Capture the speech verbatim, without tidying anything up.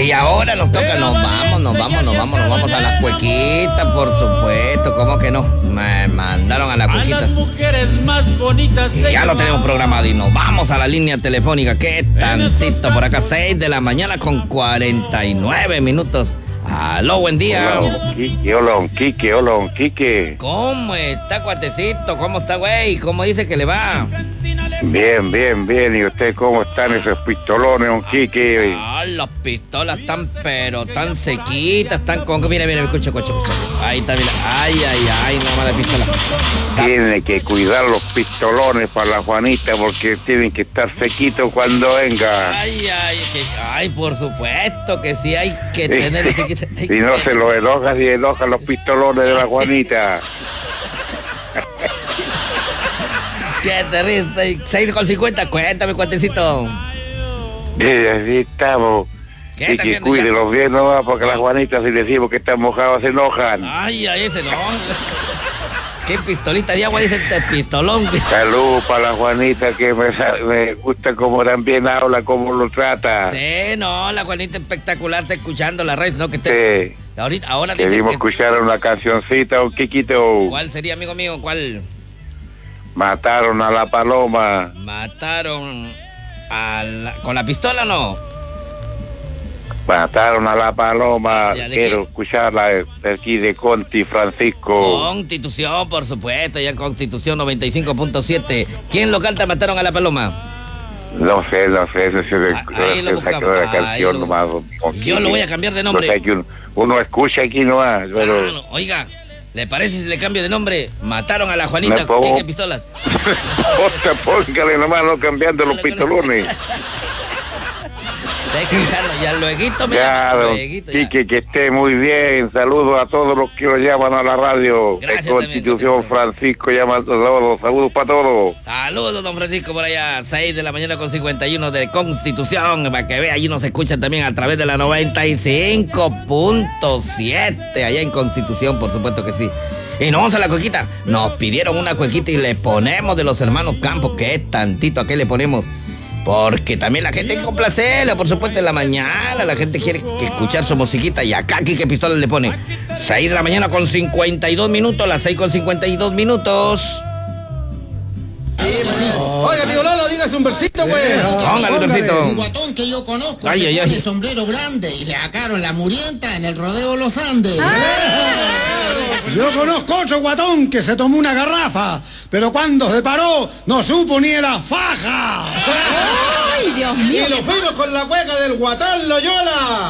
Y ahora nos toca, nos vamos, nos vamos, nos vamos, nos vamos a las cuequitas, por supuesto, ¿cómo que no? Me mandaron a las cuequitas. Y ya lo tenemos programado y nos vamos a la línea telefónica. ¿Qué tantito por acá? seis de la mañana con cuarenta y nueve minutos. Aló, buen día. Hola, don Quique, hola, don Quique, hola, don Quique. ¿Cómo está, cuatecito? ¿Cómo está, güey? ¿Cómo dice que le va? Bien, bien, bien. ¿Y usted cómo están esos pistolones, don Quique? Ah, las pistolas están, pero tan sequitas, están con... Mira, mira, escucha, escucha, escucha. Ahí está, mira. Ay, ay, ay, nada más de pistola. Tiene que cuidar los pistolones para la Juanita porque tienen que estar sequitos cuando venga. Ay, ay, que, ay, por supuesto que sí hay que tener sequitos. Si no se los enoja, si enojan los pistolones de la Juanita. Qué terrible. seis con cincuenta, cuéntame, cuatecito. Sí, así estamos. ¿Qué Y está que haciendo cuídenlos ya? bien nomás porque las Juanitas, si decimos que están mojados, se enojan. Ay, ay, ese no. Qué pistolita de agua, dice este pistolón. Salud para la Juanita, que me, me gusta cómo también habla, cómo lo trata. Sí, no, la Juanita espectacular, está escuchando la radio, ¿no? Que te... Sí. Ahorita, ahora dice Queríamos que... escuchar una cancioncita, un Quiquito. ¿Cuál sería, amigo mío? ¿Cuál? Mataron a la paloma. Mataron a la... ¿Con la pistola o no? Mataron a la paloma. Ya, ¿de Quiero qué? escucharla de aquí de Conti Francisco. Constitución, por supuesto, ya Constitución noventa y cinco punto siete. ¿Quién lo canta? Mataron a la paloma. No sé, no sé, eso se me Ah, ahí lo sacó buscamos. de la Ahí canción lo- nomás. don Yo lo Quique. voy a cambiar de nombre. No sé, que uno, uno escucha aquí nomás, pero... Ah, no, oiga, ¿le parece si le cambio de nombre? Mataron a la Juanita. Me pongo- Quique Pistolas. Otra, póngale nomás, no cambiando los pistolones. Está escuchando, ya lueguito, mira. Ya, don lueguito, ya. Quique, que esté muy bien. Saludos a todos los que lo llaman a la radio. Gracias de Constitución también, Francisco llama a todos. Saludos para todos. Saludos, don Francisco, por allá, seis de la mañana con cincuenta y uno de Constitución, para que vea, allí nos escuchan también a través de la noventa y cinco punto siete, allá en Constitución, por supuesto que sí. Y nos vamos a la cuequita, nos pidieron una cuequita y le ponemos de los hermanos Campos, que es tantito, ¿a qué le ponemos? Porque también la gente hay que complacerla, por supuesto, en la mañana, la gente quiere que escuchar su musiquita y acá Quique Pistola le pone seis de la mañana con cincuenta y dos minutos, las seis con cincuenta y dos minutos. Oiga, tío Lolo, dígase un versito, pues. Póngale, versito. Un guatón que yo conozco Ay, se ay, pone ay. sombrero grande y le sacaron la murienta en el rodeo Los Andes. Yo conozco otro guatón que se tomó una garrafa, pero cuando se paró no supo ni de la faja. ¡Ay, Dios mío! Y nos fuimos con la cueca del Guatán Loyola.